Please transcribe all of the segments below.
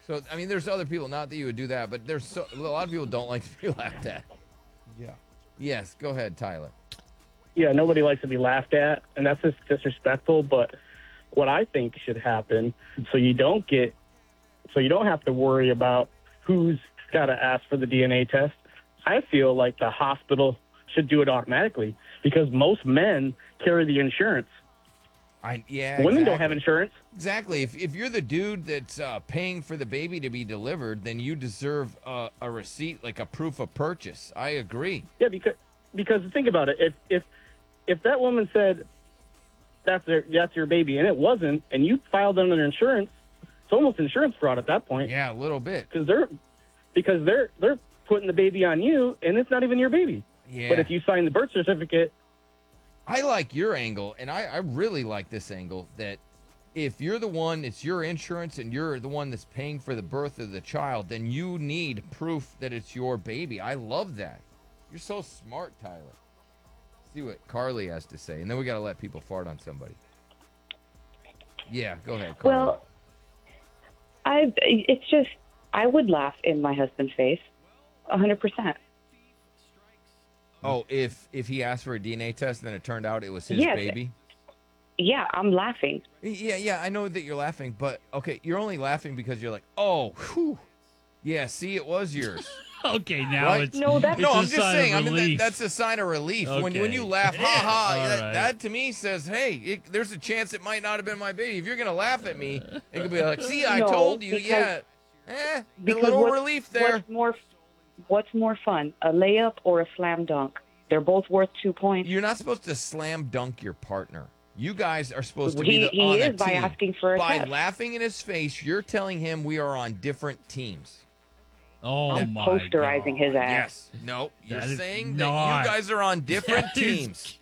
So, I mean, there's other people, not that you would do that, but there's a lot of people don't like to be laughed at. Yeah. Yes, go ahead, Tyler. Yeah, nobody likes to be laughed at, and that's just disrespectful. But what I think should happen, so you don't have to worry about who's got to ask for the DNA test. I feel like the hospital should do it automatically because most men carry the insurance. Women don't have insurance. Exactly. If you're the dude that's paying for the baby to be delivered, then you deserve a receipt, like a proof of purchase. I agree. Yeah, because think about it. If that woman said that's your baby and it wasn't, and you filed under insurance, it's almost insurance fraud at that point. Yeah, a little bit. Because they're putting the baby on you, and it's not even your baby. Yeah. But if you sign the birth certificate. I like your angle, and I really like this angle, that if you're the one, it's your insurance, and you're the one that's paying for the birth of the child, then you need proof that it's your baby. I love that. You're so smart, Tyler. See what Carly has to say, and then we got to let people fart on somebody. Yeah, go ahead, Carly. Well, I would laugh in my husband's face, 100%. Oh, if he asked for a DNA test and then it turned out it was his Yes. baby? Yeah, I'm laughing. Yeah, I know that you're laughing, but, okay, you're only laughing because you're like, oh, whew. Yeah, see, it was yours. Okay, now Right? it's No, that's it's No, a I'm just sign saying. of I mean, relief. that's a sign of relief. When Okay. you laugh, ha ha, All that, right. that to me says, hey, there's a chance it might not have been my baby. If you're gonna laugh at me, it could be like, see, I No, told you, because- yeah, a Because little what's- relief there. What's more fun, a layup or a slam dunk? They're both worth 2 points. You're not supposed to slam dunk your partner. You guys are supposed to He- be he on a is by team. asking for a By test. laughing in his face, you're telling him we are on different teams. Oh I'm my posterizing God. his ass. Yes. No, you're That is saying not- that you guys are on different That is- teams.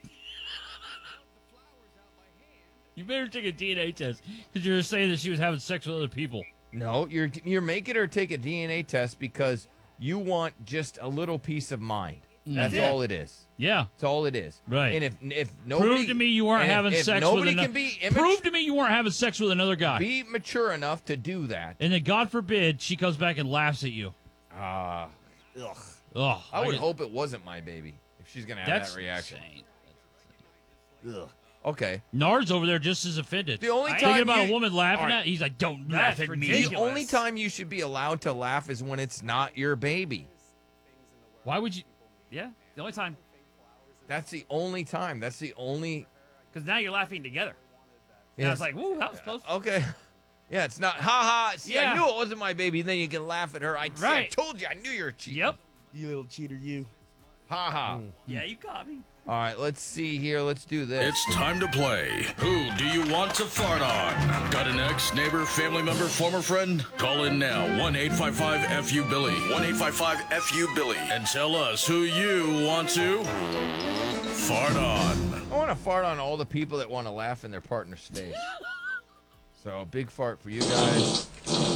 You better take a DNA test because you're saying that she was having sex with other people. No, you're making her take a DNA test because you want just a little peace of mind. That's Yeah. all it is. Yeah. That's all it is. Right. And if nobody Prove to me you weren't and having if sex with nobody another. can be Prove to me you weren't having sex with another guy. be mature enough to do that. And then God forbid she comes back and laughs at you. Ugh. Oh, I would hope it wasn't my baby if she's gonna have that's that reaction. insane. Ugh. Okay. Nard's over there just as offended. The only Thinking time about you- a woman laughing All right. at, he's like, "Don't That's laugh at me." ridiculous. The only time you should be allowed to laugh is when it's not your baby. Why would you? Yeah, the only time. That's the only time. That's the only. Because now you're laughing together. And I Yes. was like, woo, that was close. Okay. Yeah, it's not. Ha ha. See, I Yeah. knew it wasn't my baby. And then you can laugh at her. I Right. told you. I knew you were cheating. Yep. You little cheater, you. Ha ha. Yeah, you got me. All right, let's see here. Let's do this. It's time to play. Who do you want to fart on? Got an ex, neighbor, family member, former friend? Call in now. 1-855-FU-BILLY. 1-855-FU-BILLY. And tell us who you want to fart on. I want to fart on all the people that want to laugh in their partner's face. So, big fart for you guys.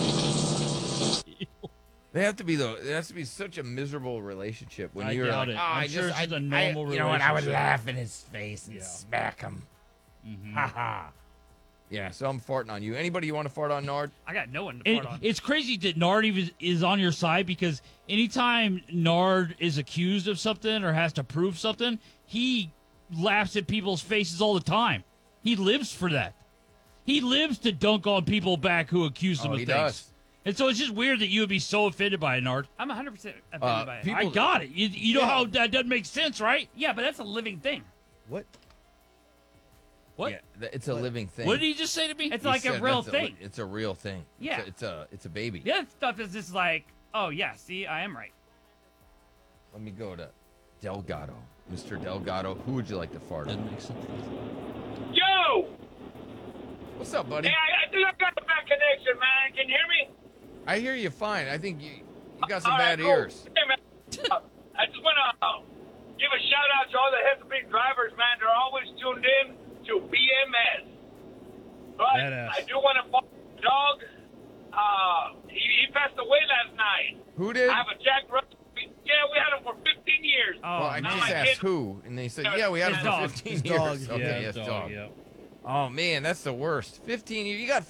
They have to be though. It has to be such a miserable relationship when I you're doubt like, it. oh, I'm I sure just, it's a I, normal you know what? I would relationship. laugh in his face and smack him. Ha ha. Yeah, so I'm farting on you. Anybody you want to fart on, Nard? I got no one to And fart on. it's crazy that Nard even is on your side because anytime Nard is accused of something or has to prove something, he laughs at people's faces all the time. He lives for that. He lives to dunk on people back who accuse him Oh, of he things. does. And so it's just weird that you would be so offended by it, Nard. I'm 100% offended by it. people- I got it. You know how that doesn't make sense, right? Yeah, but that's a living thing. What? What? Yeah, it's a living thing. What did he just say to me? It's He like a said real that's thing. It's a real thing. Yeah. It's a baby. The other stuff is just like, oh, yeah, see, I am right. Let me go to Delgado. Mr. Delgado, who would you like to fart on? Doesn't make sense. Yo! What's up, buddy? Hey, I think I've got the bad connection, man. Can you hear me? I hear you fine. I think you got some All right, bad cool. ears. Hey, man. I just want to give a shout out to all the Chesapeake drivers, man. They're always tuned in to BMS. But Badass. I do want to follow the dog. He passed away last night. Who did? I have a Jack Russell. Yeah, we had him for 15 years. Oh, Well, I man. just asked who, and they said, yeah, we had him His for dog. 15 His years. dog. Okay, Yeah, yes, dog, dog. yeah. Oh, man, that's the worst. 15 years. You got